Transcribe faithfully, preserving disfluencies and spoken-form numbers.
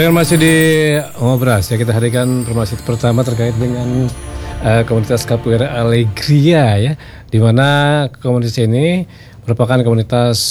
Masih di Ngobras ya, kita hadirkan informasi pertama terkait dengan uh, komunitas Capoeira Alegria ya, di mana komunitas ini merupakan komunitas